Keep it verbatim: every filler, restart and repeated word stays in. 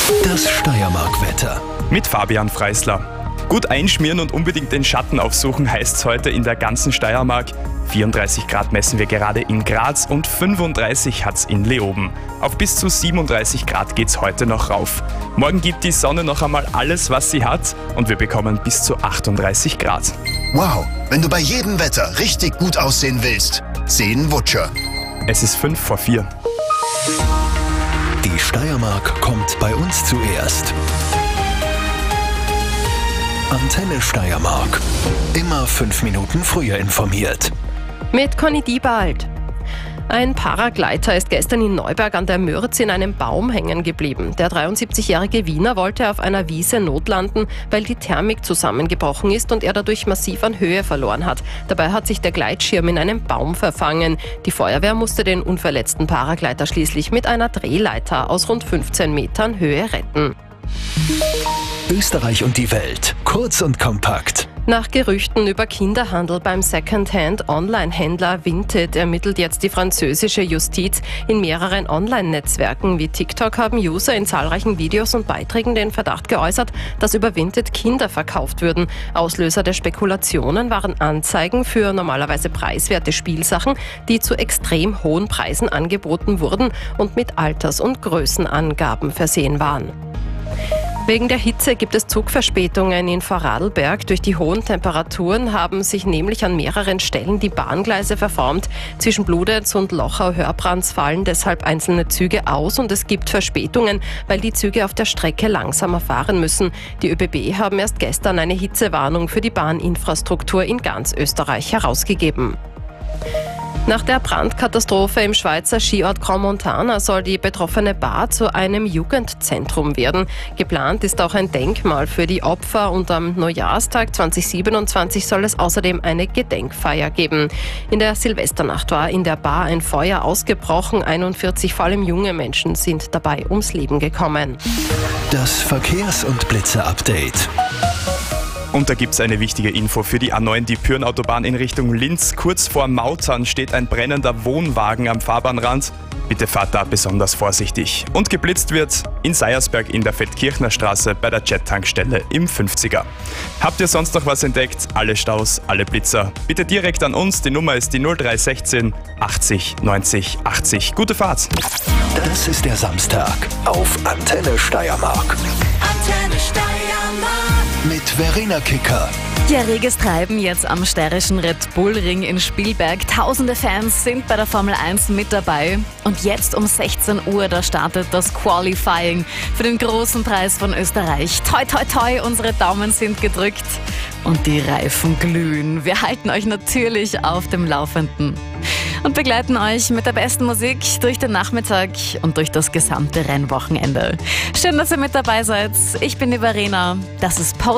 Das Steiermark-Wetter. Mit Fabian Freisler. Gut einschmieren und unbedingt den Schatten aufsuchen heißt es heute in der ganzen Steiermark. vierunddreißig Grad messen wir gerade in Graz und fünfunddreißig hat's in Leoben. Auf bis zu siebenunddreißig Grad geht's heute noch rauf. Morgen gibt die Sonne noch einmal alles, was sie hat und wir bekommen bis zu achtunddreißig Grad. Wow, wenn du bei jedem Wetter richtig gut aussehen willst, zehn Wutscher. Es ist fünf vor vier. Die Steiermark kommt bei uns zuerst. Antenne Steiermark. Immer fünf Minuten früher informiert. Mit Conny Diebald. Ein Paragleiter ist gestern in Neuberg an der Mürz in einem Baum hängen geblieben. Der dreiundsiebzigjährige Wiener wollte auf einer Wiese notlanden, weil die Thermik zusammengebrochen ist und er dadurch massiv an Höhe verloren hat. Dabei hat sich der Gleitschirm in einem Baum verfangen. Die Feuerwehr musste den unverletzten Paragleiter schließlich mit einer Drehleiter aus rund fünfzehn Metern Höhe retten. Österreich und die Welt. Kurz und kompakt. Nach Gerüchten über Kinderhandel beim Secondhand-Online-Händler Vinted ermittelt jetzt die französische Justiz. In mehreren Online-Netzwerken wie TikTok haben User in zahlreichen Videos und Beiträgen den Verdacht geäußert, dass über Vinted Kinder verkauft würden. Auslöser der Spekulationen waren Anzeigen für normalerweise preiswerte Spielsachen, die zu extrem hohen Preisen angeboten wurden und mit Alters- und Größenangaben versehen waren. Wegen der Hitze gibt es Zugverspätungen in Vorarlberg. Durch die hohen Temperaturen haben sich nämlich an mehreren Stellen die Bahngleise verformt. Zwischen Bludenz und Lochau-Hörbrands fallen deshalb einzelne Züge aus und es gibt Verspätungen, weil die Züge auf der Strecke langsamer fahren müssen. Die ÖBB haben erst gestern eine Hitzewarnung für die Bahninfrastruktur in ganz Österreich herausgegeben. Nach der Brandkatastrophe im Schweizer Skiort Crans-Montana soll die betroffene Bar zu einem Jugendzentrum werden. Geplant ist auch ein Denkmal für die Opfer und am Neujahrstag zweitausendsiebenundzwanzig soll es außerdem eine Gedenkfeier geben. In der Silvesternacht war in der Bar ein Feuer ausgebrochen. einundvierzig, vor allem junge Menschen, sind dabei ums Leben gekommen. Das Verkehrs- und Blitzer-Update. Und da gibt's eine wichtige Info für die A neun, die Pyhrn-Autobahn in Richtung Linz. Kurz vor Mautern steht ein brennender Wohnwagen am Fahrbahnrand. Bitte fahrt da besonders vorsichtig. Und geblitzt wird in Seiersberg in der Feldkirchner Straße bei der Jet-Tankstelle im fünfziger. Habt ihr sonst noch was entdeckt? Alle Staus, alle Blitzer? Bitte direkt an uns. Die Nummer ist die null drei eins sechs achtzig neunzig achtzig. Gute Fahrt! Das ist der Samstag auf Antenne Steiermark. Antenne Steiermark. Mit Verena Kicker. Ja, reges Treiben jetzt am steirischen Red Bull Ring in Spielberg. Tausende Fans sind bei der Formel eins mit dabei. Und jetzt um sechzehn Uhr, da startet das Qualifying für den großen Preis von Österreich. Toi, toi, toi, unsere Daumen sind gedrückt und die Reifen glühen. Wir halten euch natürlich auf dem Laufenden und begleiten euch mit der besten Musik durch den Nachmittag und durch das gesamte Rennwochenende. Schön, dass ihr mit dabei seid. Ich bin die Verena. Das ist Post